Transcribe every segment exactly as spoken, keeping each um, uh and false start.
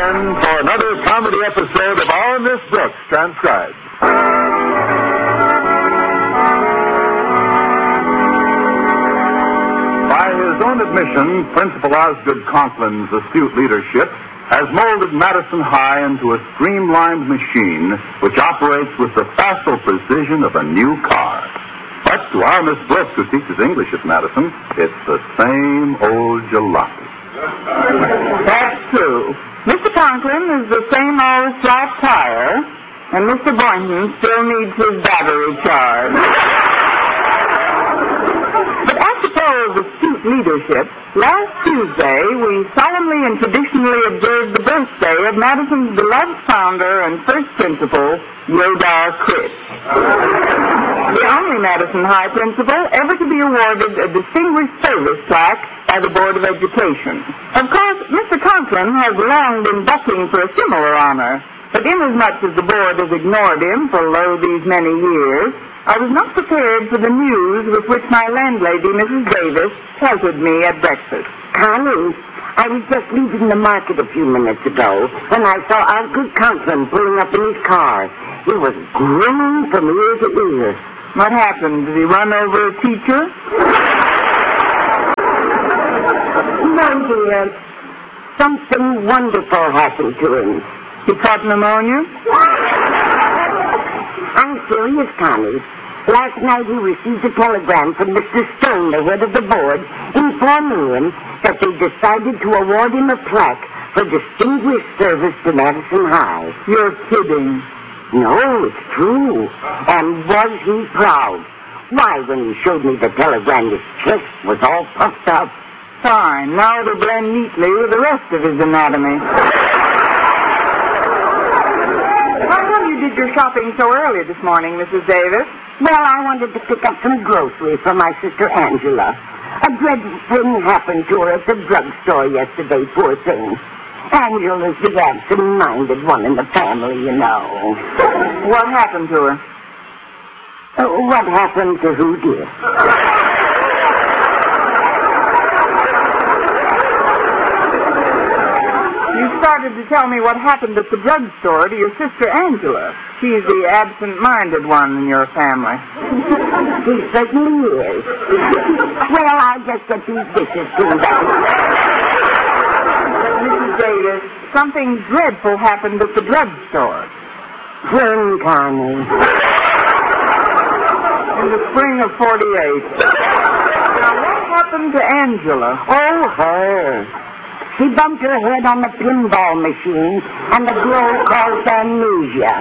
again for another comedy episode of Our Miss Brooks Transcribed. By his own admission, Principal Osgood Conklin's astute leadership has molded Madison High into a streamlined machine which operates with the facile precision of a new car. But to our Miss Brooks, who teaches English at Madison, it's the same old jalopy. That's true. Mister Conklin is the same old flat tire, and Mister Boynton still needs his battery charged. But apropos of astute leadership, last Tuesday we solemnly and traditionally observed the birthday of Madison's beloved founder and first principal, Yodar Critch. The only Madison High principal ever to be awarded a Distinguished Service plaque by the Board of Education. Of course, Mister Conklin has long been bucking for a similar honor, but inasmuch as the Board has ignored him for lo these many years, I was not prepared for the news with which my landlady, Missus Davis, pelted me at breakfast. Connie, I was just leaving the market a few minutes ago when I saw Osgood Conklin pulling up in his car. He was grinning from ear to ear. What happened? Did he run over a teacher? No, dear. Something wonderful happened to him. He caught pneumonia? I'm serious, Connie. Last night he received a telegram from Mister Stone, the head of the board, informing him that they decided to award him a plaque for distinguished service to Madison High. You're kidding. No, it's true. And was he proud? Why, when he showed me the telegram, his chest was all puffed up. Fine. Now it'll blend neatly with the rest of his anatomy. How come you did your shopping so early this morning, Missus Davis? Well, I wanted to pick up some groceries for my sister Angela. A dreadful thing happened to her at the drugstore yesterday, poor thing. Angela's the absent-minded one in the family, you know. What happened to her? Uh, what happened to who, dear? You started to tell me what happened at the drugstore to your sister Angela. She's the absent-minded one in your family. She certainly is. Well, I'll just get these dishes cleaned up. Missus Davis, something dreadful happened at the drugstore. When, Connie? In the spring of forty-eight. Now, what happened to Angela? Oh, her. She bumped her head on the pinball machine, and the glow caused amnesia.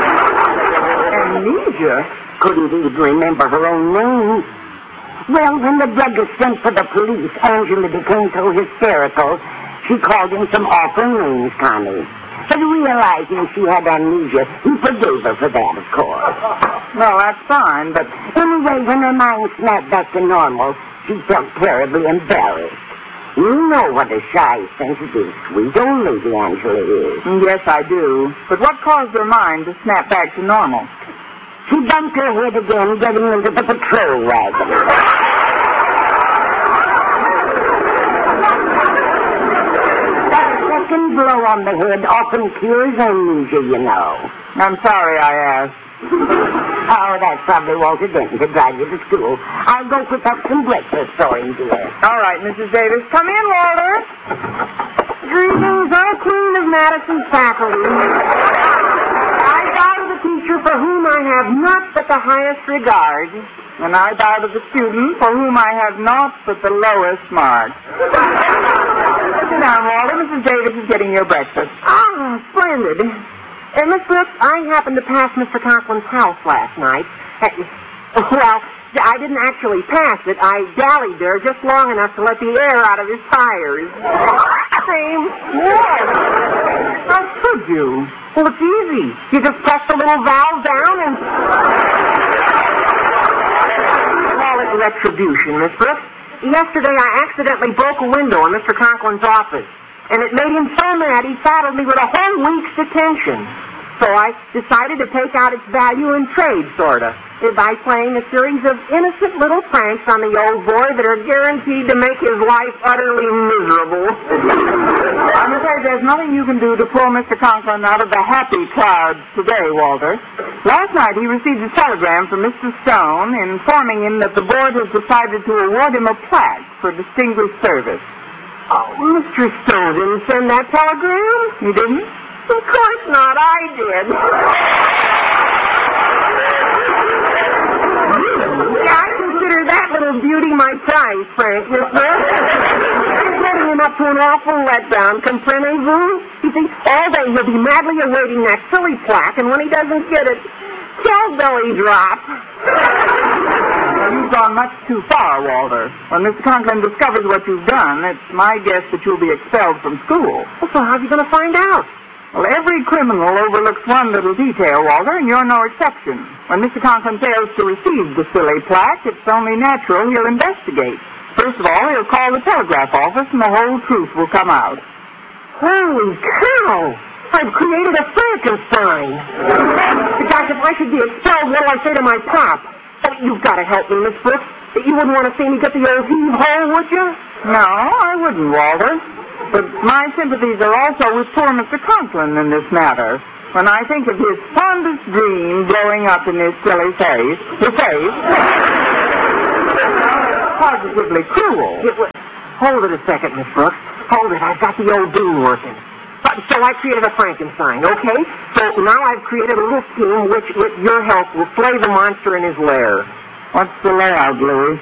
Amnesia? Couldn't even remember her own name. Well, when the druggist sent for the police, Angela became so hysterical, she called him some awful names, Connie. But realizing she had amnesia, he forgave her for that, of course. Well, that's fine, but... Anyway, when her mind snapped back to normal, she felt terribly embarrassed. You know what a shy, sensitive, sweet old lady Angela is. Yes, I do. But what caused her mind to snap back to normal? She bumped her head again, getting into the patrol wagon. That second blow on the head often cures amnesia, you know. I'm sorry I asked. Oh, that's probably Walter Denton to drive you to school. I'll go cook up some breakfast for him, dear. All right, Missus Davis. Come in, Walter. Greetings, I'm Queen of Madison's faculty. I bow to the teacher for whom I have not but the highest regard. And I bow to the student for whom I have not but the lowest mark. Sit down, Walter. Missus Davis is getting your breakfast. Ah, splendid. Uh, Miss Brooks, I happened to pass Mister Conklin's house last night. Uh, well, I didn't actually pass it. I dallied there just long enough to let the air out of his tires. Same. What? How could you? Well, it's easy. You just press the little valve down and... Call it retribution, Miss Brooks. Yesterday, I accidentally broke a window in Mister Conklin's office. And it made him so mad he saddled me with a whole week's detention. So I decided to take out its value in trade, sort of, by playing a series of innocent little pranks on the old boy that are guaranteed to make his life utterly miserable. I'm afraid there's nothing you can do to pull Mister Conklin out of the happy clouds today, Walter. Last night he received a telegram from Mister Stone informing him that the board has decided to award him a plaque for distinguished service. Oh, Mister Stone didn't send that telegram? He didn't? Of course not. I did. Yeah, I consider that little beauty my prize, Frank, Miss Brooks. I'm setting him up to an awful letdown, comprenez-vous? You see, all day he'll be madly awaiting that silly plaque, and when he doesn't get it, he'll belly drop. Well, you've gone much too far, Walter. When Mister Conklin discovers what you've done, it's my guess that you'll be expelled from school. Well, so how's he going to find out? Well, every criminal overlooks one little detail, Walter, and you're no exception. When Mister Conklin fails to receive the silly plaque, it's only natural he'll investigate. First of all, he'll call the telegraph office, and the whole truth will come out. Holy cow! I've created a Frankenstein. Gosh, if I should be expelled, what'll I say to my pop? Oh, you've got to help me, Miss Brooks. You wouldn't want to see me get the old heave-ho, would you? No, I wouldn't, Walter. But my sympathies are also with poor Mister Conklin in this matter. When I think of his fondest dream blowing up in his silly face, his face, positively cruel. It was, hold it a second, Miss Brooks. Hold it. I've got the old bean working. So I created a Frankenstein, okay? So now I've created a little scheme which, with your help, will slay the monster in his lair. What's the layout, Louis?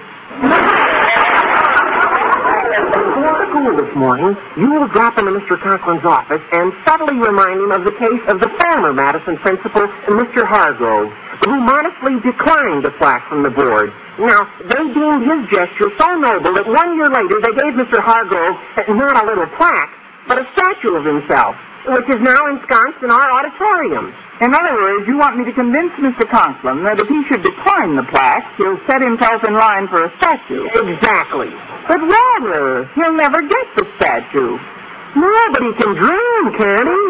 Before school this morning, you will drop into Mister Conklin's office and subtly remind him of the case of the former Madison principal, Mister Hargrove, who modestly declined a plaque from the board. Now, they deemed his gesture so noble that one year later they gave Mister Hargrove not a little plaque, but a statue of himself, which is now ensconced in our auditorium. In other words, you want me to convince Mister Conklin that if he should decline the plaque, he'll set himself in line for a statue. Exactly. But Walter, he'll never get the statue. Nobody can dream, can he?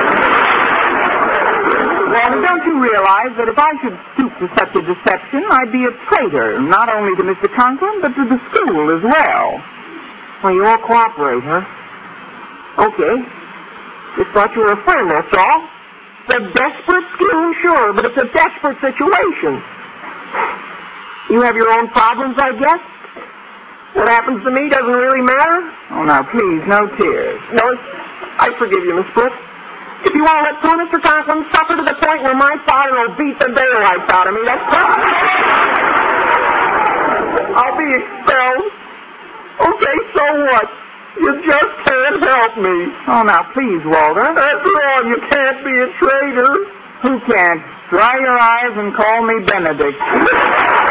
Walter, don't you realize that if I should stoop to such a deception, I'd be a traitor, not only to Mister Conklin, but to the school as well. Well, you all cooperate, huh? Okay. Just thought you were a friend, that's all. It's a desperate scheme, sure, but it's a desperate situation. You have your own problems, I guess. What happens to me doesn't really matter. Oh, now, please, no tears. No, I forgive you, Miss Brooks. If you want to let poor Mister Conklin suffer to the point where my father will beat the daylights out of me, that's fine. I'll be expelled. Okay, so what? You just can't help me. Oh, now, please, Walter. After all, you can't be a traitor. Who can't? Dry your eyes and call me Benedict.